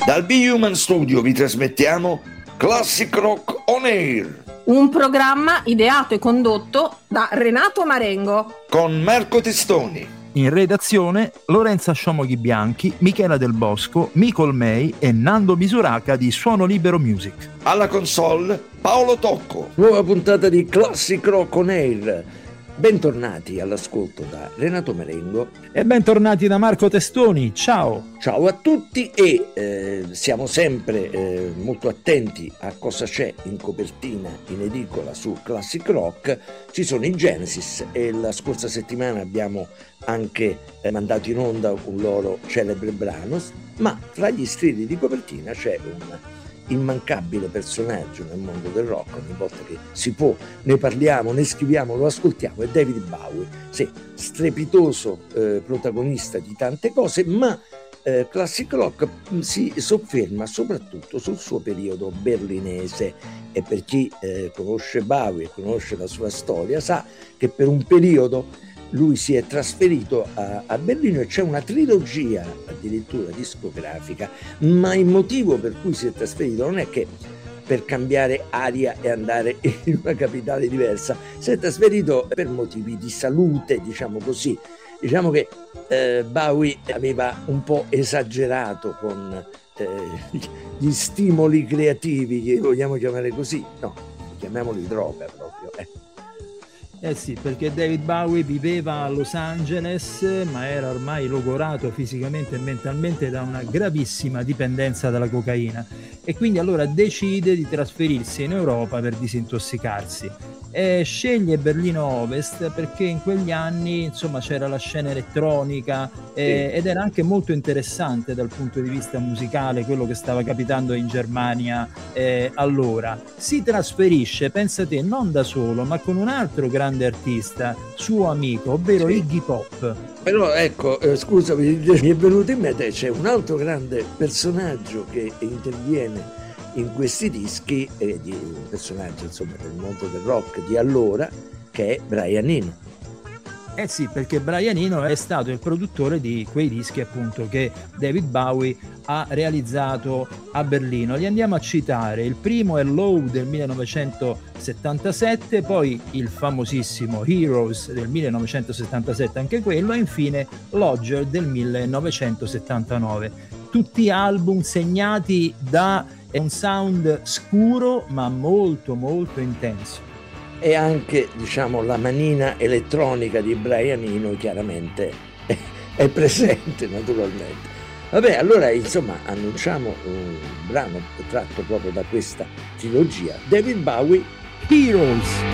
Dal Be Human Studio vi trasmettiamo Classic Rock On Air, un programma ideato e condotto da Renato Marengo con Marco Testoni. In redazione Lorenza Sciomoghi Bianchi, Michela Del Bosco, Micol May e Nando Misuraca di Suono Libero Music. Alla console Paolo Tocco. Nuova puntata di Classic Rock On Air. Bentornati all'ascolto da Renato Marengo e bentornati da Marco Testoni. Ciao! Ciao a tutti e siamo sempre molto attenti a cosa c'è in copertina, in edicola su Classic Rock. Ci sono i Genesis e la scorsa settimana abbiamo anche mandato in onda un loro celebre brano, ma fra gli strilli di copertina c'è un immancabile personaggio nel mondo del rock. Ogni volta che si può ne parliamo, ne scriviamo, lo ascoltiamo. È David Bowie, sì, strepitoso protagonista di tante cose, ma Classic Rock si sofferma soprattutto sul suo periodo berlinese, e per chi conosce Bowie e conosce la sua storia sa che per un periodo lui si è trasferito a Berlino e c'è una trilogia addirittura discografica, ma il motivo per cui si è trasferito non è che per cambiare aria e andare in una capitale diversa, si è trasferito per motivi di salute, diciamo così. Diciamo che Bowie aveva un po' esagerato con gli stimoli creativi, che vogliamo chiamare così, no, chiamiamoli droga proprio, Eh sì, perché David Bowie viveva a Los Angeles, ma era ormai logorato fisicamente e mentalmente da una gravissima dipendenza dalla cocaina, e quindi allora decide di trasferirsi in Europa per disintossicarsi. E sceglie Berlino Ovest perché in quegli anni insomma c'era la scena elettronica ed era anche molto interessante dal punto di vista musicale quello che stava capitando in Germania allora. Si trasferisce, pensa te, non da solo ma con un altro grande artista, suo amico, ovvero Iggy Pop. Però ecco, scusami, mi è venuto in mente, c'è un altro grande personaggio che interviene in questi dischi, di un personaggio insomma del mondo del rock di allora, che è Brian Eno. Eh sì, perché Brian Eno è stato il produttore di quei dischi appunto che David Bowie ha realizzato a Berlino. Li andiamo a citare: il primo è Low del 1977, poi il famosissimo Heroes del 1977 anche quello, e infine Lodger del 1979. Tutti album segnati da un sound scuro ma molto molto intenso. E anche, diciamo, la manina elettronica di Brian Eno chiaramente è presente, naturalmente. Vabbè, allora insomma annunciamo un brano tratto proprio da questa trilogia, David Bowie, Heroes.